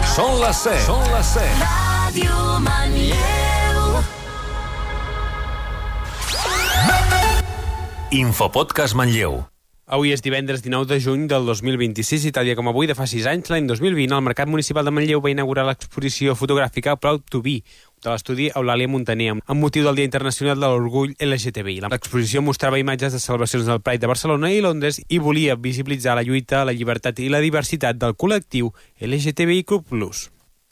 Són les 7. Són les 7. Ràdio Manlleu. Infopodcast Manlleu. Avui és divendres 19 de juny del 2026 i tal dia com avui, de fa 6 anys, l'any 2020, el Mercat Municipal de Manlleu va inaugurar l'exposició fotogràfica Proud to Be, de l'estudi Eulàlia Montaner, amb motiu del Dia Internacional de l'Orgull LGTBI. L'exposició mostrava imatges de celebracions del Pride de Barcelona i Londres i volia visibilitzar la lluita, la llibertat i la diversitat del col·lectiu LGTBIQ+.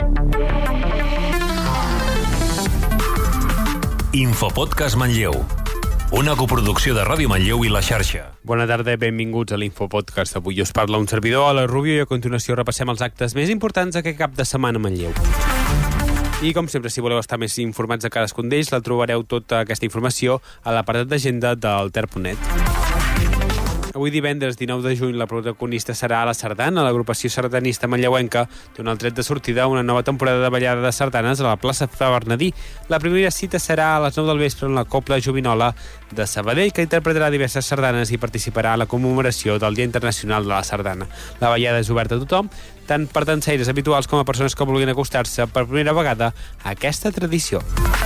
Infopodcast Manlleu. Una coproducció de Ràdio Manlleu i La Xarxa. Bona tarda i benvinguts a l'Infopodcast. Avui us parla un servidor, Alex Rubio, i a continuació repassem els actes més importants d'aquest cap de setmana a Manlleu. I, com sempre, si voleu estar més informats de cadascun d'ells, la trobareu tota aquesta informació a l'apartat d'agenda del Ter.net. Avui divendres 19 de juny la protagonista serà la Sardana. L'agrupació sardanista manlleuenca té un tret de sortida a una nova temporada de ballada de sardanes a la plaça Bernadí. La primera cita serà a les 9 del vespre en la Cobla Jovinola de Sabadell, que interpretarà diverses sardanes i participarà a la commemoració del Dia Internacional de la Sardana. La ballada és oberta a tothom, tant per dansaires habituals com a persones que vulguin acostar-se per primera vegada a aquesta tradició.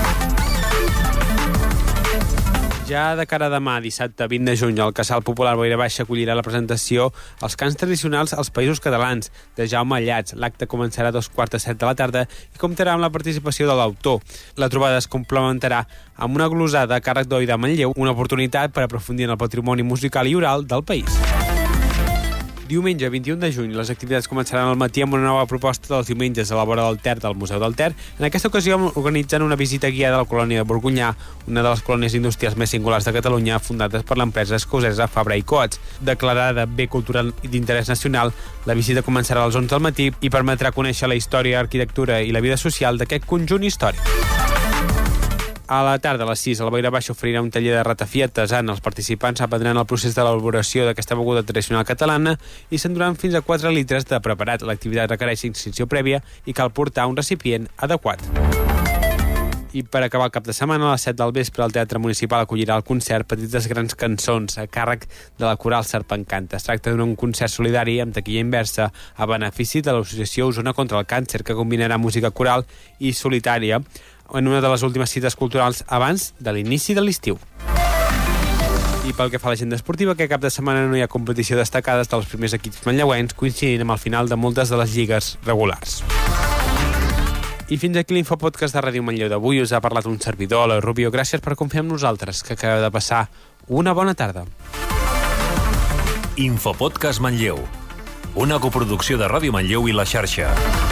Ja de cara a demà, dissabte 20 de juny, el Casal Popular Boira Baixa acollirà la presentació Els cants tradicionals als Països Catalans, de Jaume Allats. L'acte començarà a 6:45 de la tarda i comptarà amb la participació de l'autor. La trobada es complementarà amb una glosada a càrrec d'Oida Manlleu, una oportunitat per aprofundir en el patrimoni musical i oral del país. Diumenge 21 de juny, les activitats començaran al matí amb una nova proposta dels diumenges a la vora del Ter del Museu del Ter. En aquesta ocasió organitzen una visita guiada a la colònia de Borgonyà, una de les colònies industrials més singulars de Catalunya, fundades per l'empresa escocesa Fabra i Coats. Declarada bé cultural i d'interès nacional, la visita començarà a les 11 del matí i permetrà conèixer la història, arquitectura i la vida social d'aquest conjunt històric. A la tarda, a les 6, el Boira Baixa oferirà un taller de ratafia artesana. Els participants aprendran el procés de l'elaboració d'aquesta beguda tradicional catalana i s'enduran fins a 4 litres de preparat. L'activitat requereix inscripció prèvia i cal portar un recipient adequat. I per acabar el cap de setmana, a les 7 del vespre, el Teatre Municipal acollirà el concert Petites Grans Cançons a càrrec de la coral Serpencanta. Es tracta d'un concert solidari amb taquilla inversa a benefici de l'Associació Osona contra el Càncer, que combinarà música coral i solitària en una de les últimes cites culturals abans de l'inici de l'estiu. I pel que fa a l'agenda esportiva, aquest cap de setmana no hi ha competició destacades dels primers equips manlleuencs, coincidint amb el final de moltes de les lligues regulars. I fins aquí l'Infopodcast de Ràdio Manlleu d'avui. Us ha parlat un servidor, Alex Rubio. Gràcies per confiar en nosaltres, que acabeu de passar una bona tarda. Infopodcast Manlleu. Una coproducció de Ràdio Manlleu i La Xarxa.